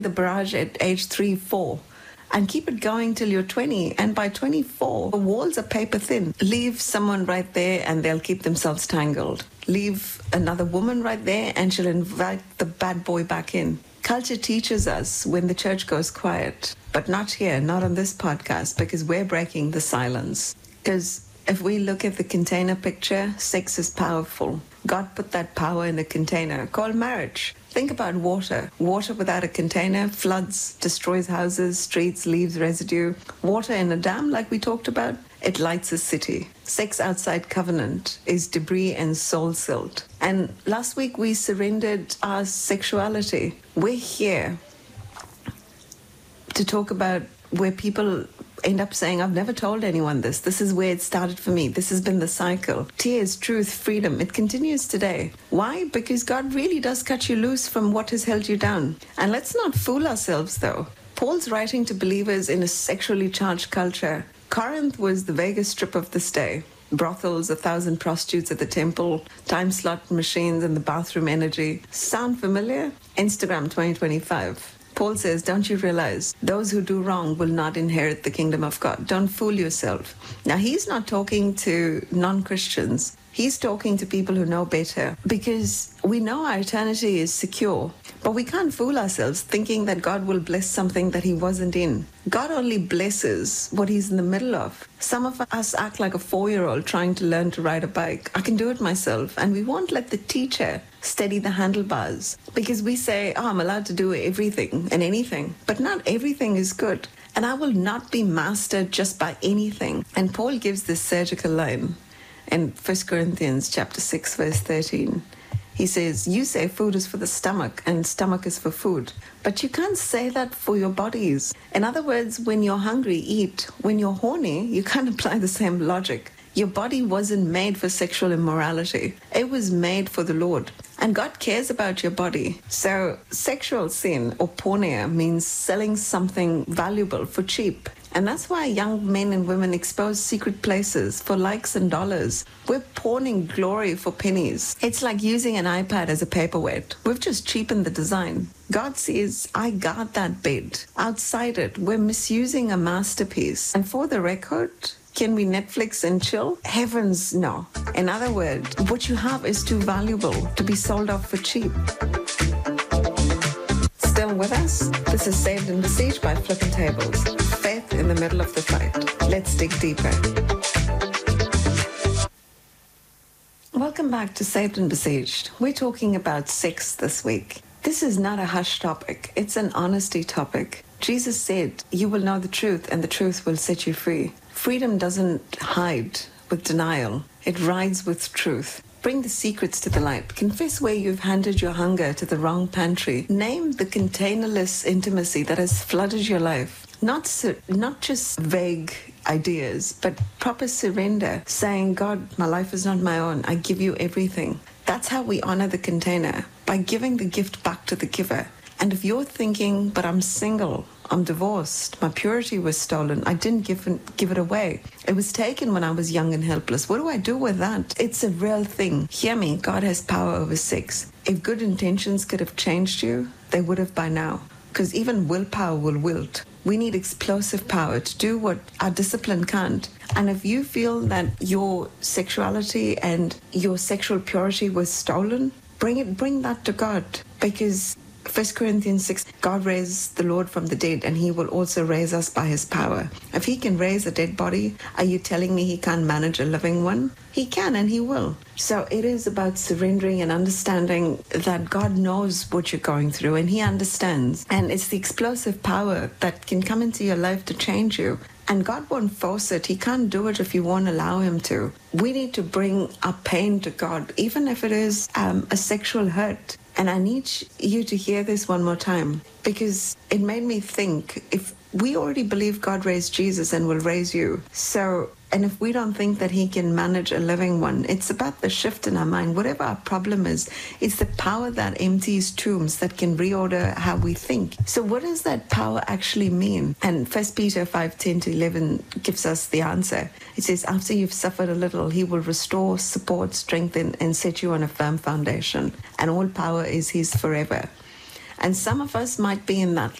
the barrage at age 3, 4. And keep it going till you're 20. And by 24, the walls are paper thin. Leave someone right there and they'll keep themselves tangled. Leave another woman right there and she'll invite the bad boy back in. Culture teaches us when the church goes quiet. But not here, not on this podcast, because we're breaking the silence. Because if we look at the container picture, sex is powerful. God put that power in a container called marriage. Think about water. Water without a container floods, destroys houses, streets, leaves residue. Water in a dam, like we talked about, it lights a city. Sex outside covenant is debris and soul silt. And last week we surrendered our sexuality. We're here to talk about where people end up saying, I've never told anyone this. This is where it started for me. This has been the cycle. Tears, truth, freedom. It continues today. Why? Because God really does cut you loose from what has held you down. And let's not fool ourselves, though. Paul's writing to believers in a sexually charged culture. Corinth was the Vegas Strip of this day. Brothels, 1,000 prostitutes at the temple, time slot machines and the bathroom energy. Sound familiar? Instagram 2025. Paul says, don't you realize those who do wrong will not inherit the kingdom of God? Don't fool yourself. Now, he's not talking to non-Christians. He's talking to people who know better, because we know our eternity is secure, but we can't fool ourselves thinking that God will bless something that he wasn't in. God only blesses what he's in the middle of. Some of us act like a 4-year-old trying to learn to ride a bike. I can do it myself. And we won't let the teacher steady the handlebars, because we say, oh, I'm allowed to do everything and anything. But not everything is good. And I will not be mastered just by anything. And Paul gives this surgical line in 1 Corinthians chapter 6, verse 13. He says, you say food is for the stomach and stomach is for food, but you can't say that for your bodies. In other words, when you're hungry, eat. When you're horny, you can't apply the same logic. Your body wasn't made for sexual immorality. It was made for the Lord. And God cares about your body. So sexual sin, or porneia, means selling something valuable for cheap. And that's why young men and women expose secret places for likes and dollars. We're pawning glory for pennies. It's like using an iPad as a paperweight. We've just cheapened the design. God says, I guard that bed. Outside it, we're misusing a masterpiece. And for the record, can we Netflix and chill? Heavens, no. In other words, what you have is too valuable to be sold off for cheap. Still with us? This is Saved and Besieged by Flipping Tables. Faith in the middle of the fight. Let's dig deeper. Welcome back to Saved and Besieged. We're talking about sex this week. This is not a hush topic. It's an honesty topic. Jesus said, you will know the truth and the truth will set you free. Freedom doesn't hide with denial. It rides with truth. Bring the secrets to the light. Confess where you've handed your hunger to the wrong pantry. Name the containerless intimacy that has flooded your life. Not just vague ideas, but proper surrender, saying, God, my life is not my own. I give you everything. That's how we honor the container, by giving the gift back to the giver. And if you're thinking, but I'm single, I'm divorced, my purity was stolen, I didn't give it away. It was taken when I was young and helpless. What do I do with that? It's a real thing. Hear me, God has power over sex. If good intentions could have changed you, they would have by now. Because even willpower will wilt. We need explosive power to do what our discipline can't. And if you feel that your sexuality and your sexual purity was stolen, bring that to God. Because 1 Corinthians 6, God raised the Lord from the dead, and he will also raise us by his power. If he can raise a dead body, are you telling me he can't manage a living one? He can, and he will. So it is about surrendering and understanding that God knows what you're going through, and he understands. And it's the explosive power that can come into your life to change you. And God won't force it. He can't do it if you won't allow him to. We need to bring our pain to God, even if it is a sexual hurt. And I need you to hear this one more time, because it made me think, if we already believe God raised Jesus and will raise you, and if we don't think that he can manage a living one, it's about the shift in our mind. Whatever our problem is, it's the power that empties tombs that can reorder how we think. So what does that power actually mean? And 1 Peter 5:10-11 gives us the answer. It says, after you've suffered a little, he will restore, support, strengthen, and set you on a firm foundation. And all power is his forever. And some of us might be in that